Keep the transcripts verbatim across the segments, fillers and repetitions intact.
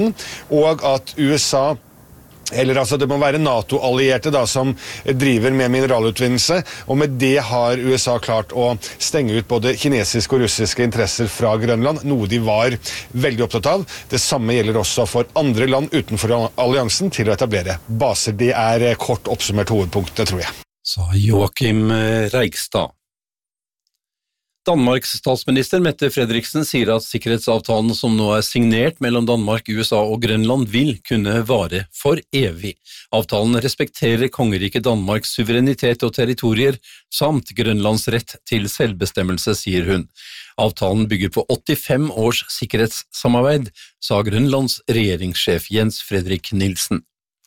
og at U S A Eller altså, det må være NATO-allierte da, som driver med mineralutvinnelse, og med det har U S A klart å stenge ut både kinesiske og russiske interesser fra Grønland, noe de var veldig opptatt av. Det samme gjelder også for andre land utenfor alliansen til å etablere baser. Det er kort oppsummert hovedpunktet, tror jeg. Sa Joachim Reigstad. Danmarks statsminister Mette Frederiksen sier at sikkerhetsavtalen som nå er signert mellom Danmark, U S A og Grønland vil kunne vare for evig. Avtalen respekterer kongeriket Danmarks suverenitet og territorier, samt Grønlands rett til selvbestemmelse, sier hun. Avtalen bygger på åttifem års sikkerhetssamarbeid, sa Grønlands regjeringssjef Jens Fredrik Nielsen.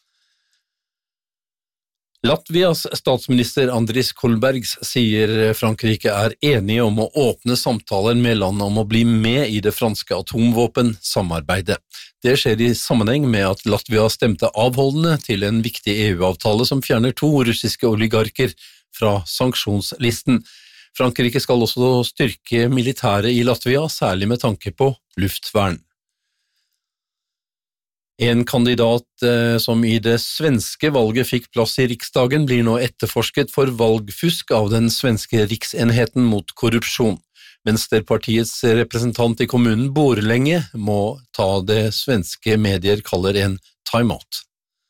Latvias statsminister Andris Kolbergs sier Frankrike er enige om å åpne samtaler med landet om å bli med i det franske atomvåpensamarbeidet. Det skjer i sammenheng med at Latvia stemte avholdende til en viktig E U-avtale som fjerner to russiske oligarker fra sanksjonslisten. Frankrike skal også styrke militæret i Latvia, særlig med tanke på luftvern. En kandidat eh, som i det svenske valget fikk plass i riksdagen blir nå etterforsket for valgfusk av den svenske riksenheten mot korrupsjon. Venstrepartiets representant i kommunen Borlänge må ta det svenske medier kaller en timeout.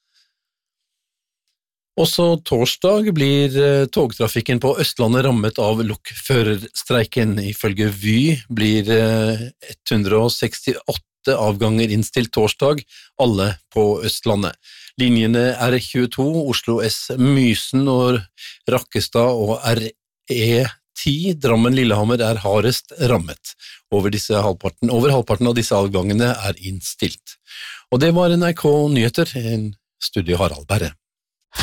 Også torsdag blir togtrafikken på Østlandet rammet av lokførerstreiken. Ifølge Vy blir ett hundre sekstiåtte avganger innstilt torsdag, alle på Østlandet. Linjene R tjueto, Oslo S, Mysen og Rakkestad og R E ti, Drammen-Lillehammer er hardest rammet. Over, disse halvparten, over halvparten av disse avgangene er innstilt. Og det var N R K Nyheter, en studio Harald Berre.